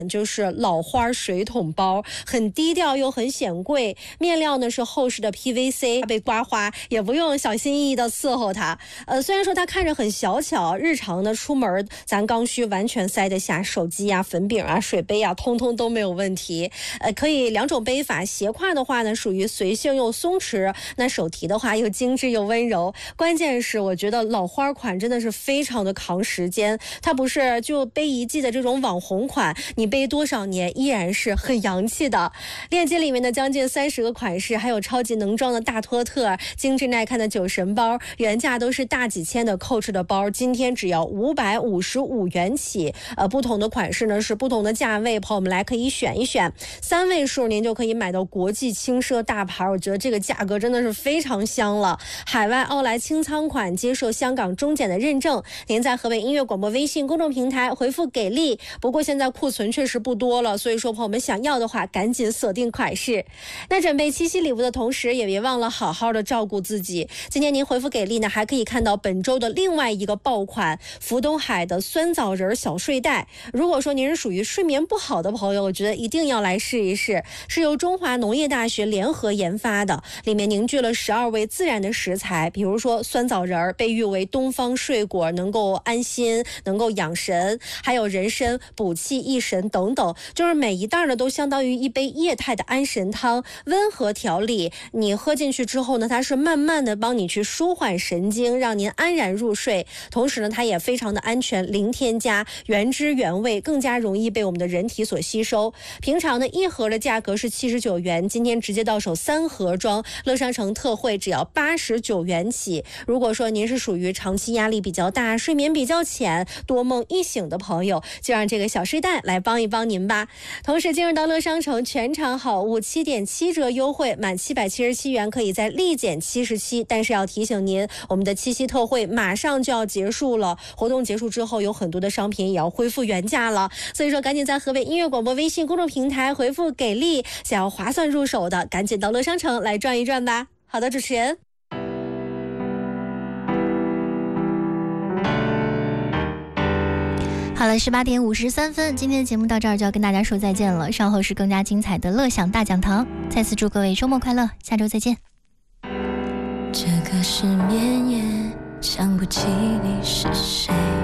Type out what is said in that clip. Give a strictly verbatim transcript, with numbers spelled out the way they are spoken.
就是老花水桶包，很低调又很显贵，面料呢是厚实的 P V C， 被刮花也不用小心翼翼的伺候它。呃，虽然说它看着很小巧，日常呢出门咱刚需完全塞得下手机啊、粉饼啊、水杯啊，通通都没有问题。呃，可以两种背法，斜挎的话呢属于随性又松弛，那手提的话又精致又温柔。关键是我觉得老花款真的是非常的扛时间，它不是就背一季的这种网红款，你背多少年依然是很洋气的。链接里面的将近三十个款式，还有超级能装的大托特、精致耐看的酒神包，原价都是大几千的 Coach 的包，今天只要五百五十五元起。呃，不同的款式呢是不同的价位，朋友们来可以选一选，三位数您就可以买到国际轻奢大牌，我觉得这个价格真的是非常香了。海外奥莱清仓款接受香港中检的认证，您在河北音乐广播微信公众平台回复给力。不过现在库存确实不多了，所以说朋友们想要的话赶紧锁定款式。那准备七夕礼物的同时也别忘了好好的照顾自己。今天您回复给力呢，还可以看到本周的另外一个爆款福东海的酸枣仁小睡袋。如果说您是属于睡眠不好的朋友，我觉得一定要来试一试，是由中华农业大学联合研发的，里面凝聚了十二味自然的食材，比如说酸枣仁被誉为东方水果，能够安心，能够养神，还有人参补气益神等等，就是每一袋呢都相当于一杯液态的安神汤，温和调理，你喝进去之后呢，它是慢慢的帮你去舒缓神经，让您安然入睡。同时呢，它也非常的安全，零添加，原汁原味，更加容易被我们的人体所吸收。平常呢一盒的价格是七十九元，今天直接到手三盒装，乐商城特惠只要八十九元起。如果说您是属于长期压力比较大、睡眠比较浅、多梦易醒的朋友，就让这个小睡袋来帮一帮您吧。同时进入到乐商城全场好物七点七折优惠，满七百七十七元可以再立减七十七，但是要提醒您，我们的七夕特惠马上就要结束了，活动结束之后有很多的商品也要恢复原价了，所以说赶紧在河北音乐广播微信公众平台回复给力，想要划算入手的赶紧到乐商城来转一转吧。好的，主持人。 好了，十八点五十三分，今天的节目到这儿就要跟大家说再见了。稍后是更加精彩的乐享大讲堂，再次祝各位周末快乐，下周再见。 这个失眠夜，想不起你是谁。